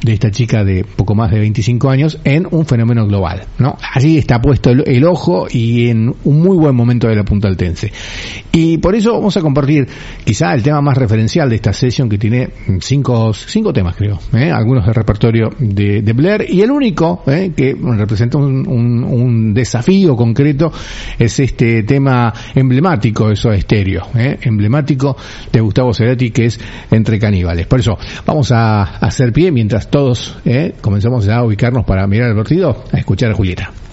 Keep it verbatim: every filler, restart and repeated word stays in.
de esta chica de poco más de veinticinco años en un fenómeno global, ¿no? Allí está puesto el, el ojo y en un muy buen momento de la Punta Altense. Y por eso vamos a compartir quizá el tema más referencial de esta sesión, que tiene cinco, cinco temas, creo, ¿eh? Algunos del repertorio de, de Blair, y el único ¿eh? que representa un, un, un desafío concreto es este tema emblemático de Soda Stereo, ¿eh? emblemático de Gustavo Cerati, que es Entre Caníbales. Por eso vamos a hacer pie mientras todos ¿eh? comenzamos ya a ubicarnos para mirar el partido, a escuchar a Julieta.